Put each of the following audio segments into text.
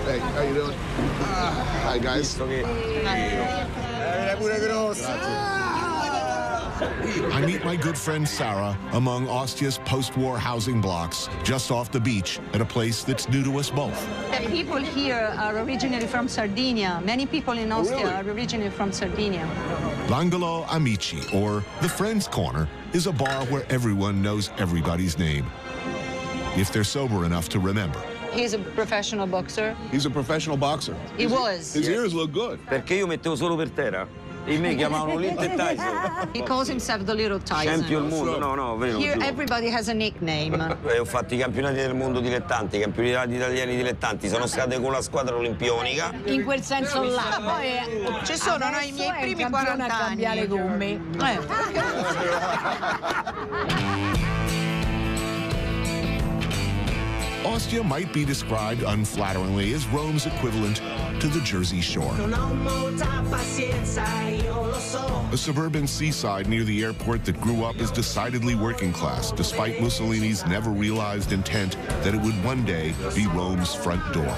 Hey, how you doing? Hi, guys. I meet my good friend Sarah among Ostia's post-war housing blocks, just off the beach, at a place that's new to us both. The people here are originally from Sardinia. Many people in Ostia are originally from Sardinia. L'Angolo Amici, or the Friends Corner, is a bar where everyone knows everybody's name, if they're sober enough to remember. He's a professional boxer. He's a professional boxer. He was. His ears look good. Perché io mettevo solo per terra. E me chiamavano Linte Tyson. He calls himself the Little Tyson. Champion del mondo, no, vero. Here everybody has a nickname. Ho fatto i campionati del mondo dilettanti, i campionati italiani dilettanti, sono state con la squadra olimpionica. In quel senso là, poi ci sono i miei primi 40 anni. A cambiare gomme. Ostia might be described unflatteringly as Rome's equivalent to the Jersey Shore. A suburban seaside near the airport that grew up as decidedly working class, despite Mussolini's never realized intent that it would one day be Rome's front door.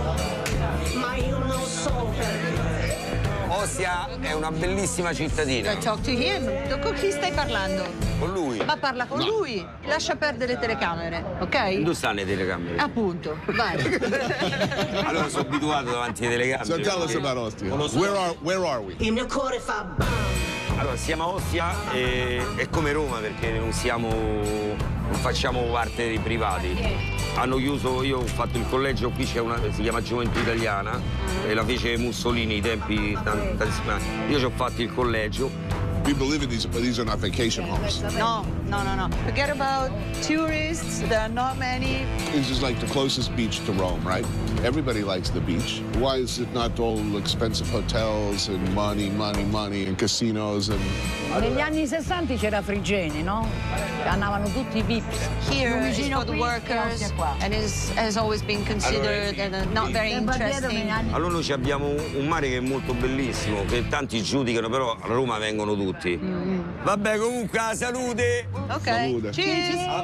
Ostia è una bellissima cittadina. Talk to him. Con chi stai parlando? Con lui. Ma parla con lui. Lascia perdere le telecamere, ok? Dove stanno le telecamere? Appunto, vai. Allora sono abituato davanti alle telecamere. So tell us about Ostia. Where are we? Allora, siamo a Ostia e è come Roma perché non facciamo parte dei privati. Hanno chiuso, io ho fatto il collegio, qui c'è una, si chiama Gioventù Italiana, e la fece Mussolini ai tempi tantissimi anni. Io ci ho fatto il collegio. People live in these, but these are not vacation homes. No. Forget about tourists, there are not many. This is like the closest beach to Rome, right? Everybody likes the beach. Why is it not all expensive hotels and money and casinos and... Negli anni 60 c'era Frigeni, no? Andavano tutti i VIPs. Here is for the workers and has always been considered not very interesting. Allora noi abbiamo un mare che è molto bellissimo, che tanti giudicano, però a Roma vengono tutti. Vabbè, comunque, salute! Ok, Salute. cheers!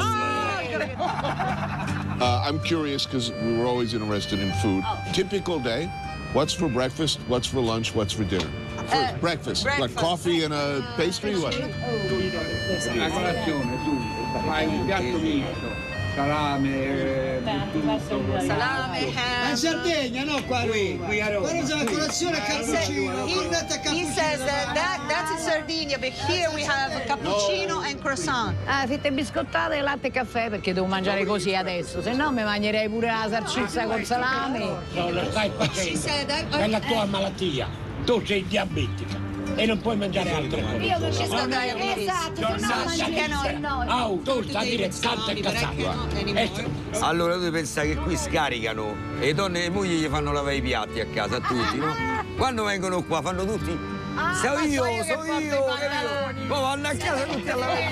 I'm curious because we were always interested in food. Typical day, what's for breakfast, what's for lunch, what's for dinner? First, breakfast. What, coffee and a pastry? What? La colazione, tu fai un piatto misto, salame, ham. In Sardegna, no qua a Roma. Qui a Roma. Guarda, la colazione cappuccino. He says that's in Sardinia, but here we have a cappuccino and croissant. Fette biscottate e latte e caffè perché devo mangiare così adesso, se no mi mangerei pure la salsiccia col salame. No, lo stai facendo. È la tua malattia. Tu sei diabetica e non puoi mangiare altre cose. Io non ci sto Esatto, tu stai dire tanto e cazzato. Allora tu pensi che qui scaricano e le donne e le mogli gli fanno lavare i piatti a casa, a tutti, no? Quando vengono qua fanno tutti. So io. Poi vanno a casa tutti a lavare.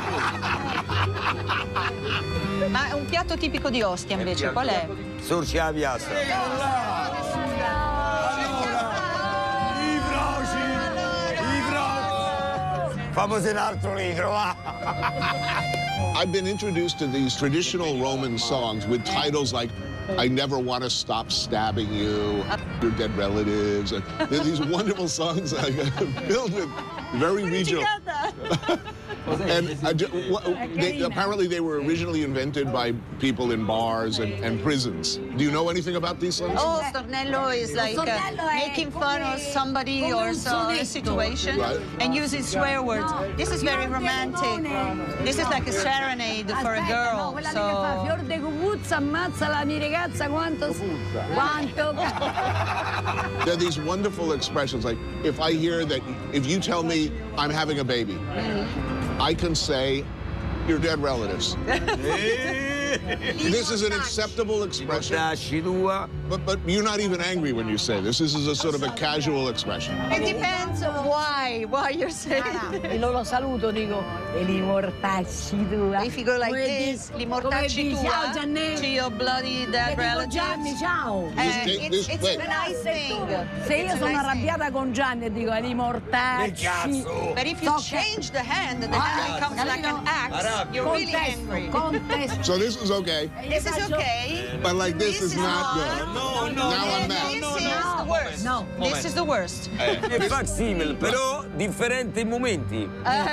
Ma un piatto tipico di Ostia invece, qual è? Sorci alla piastra. Famose un altro litro, va! I've been introduced to these traditional Roman songs with titles like I Never Want to Stop Stabbing You, Your Dead Relatives. They're these wonderful songs filled with very regional. And apparently they were originally invented by people in bars and prisons. Do you know anything about these songs? Oh, Stornello is like making fun of somebody or a situation and using swear words. This is very romantic. This is like a serenade for a girl. So. Fior de cupuzza, ammazza la mia ragazza quanto. There are these wonderful expressions like if I hear that, if you tell me I'm having a baby, I can say, your dead relatives. This is an acceptable expression. But you're not even angry when you say this. This is a sort of a casual expression. It depends on why you're saying. E lo saluto, dico, e li mortacci tua. If you go like this, li mortacci tua, to your bloody dead relatives. Gianni, ciao. It's a nice thing. Se io sono arrabbiata con Gianni e dico, li mortacci. But if you change the hand becomes like an axe, you're really angry. So this is okay. This is okay. But like this is not good. No, Now I'm mad. This is the worst. No, this is the worst. È facsimile, però differenti momenti.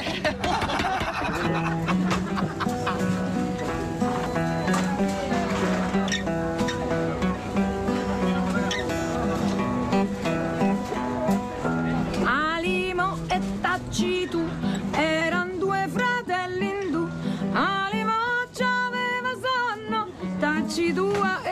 Alimo e Tacitu eran due fratelli indù. Alimo c'aveva sonno, Tacitua